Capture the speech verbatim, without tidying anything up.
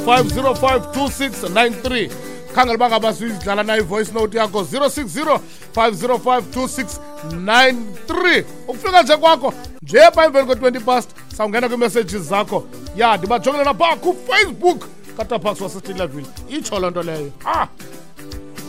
five zero five two six nine three. Khangela bangaba sizidlala na voice note yakho zero six zero five zero five two six nine three. Ukufika nje kwakho nje pha emveni kwe twenty past sawungena kwi messages zakho. Ya ndibajongela pha ku Facebook Katapax waseTillaville. Itsho loo nto leyo. Ah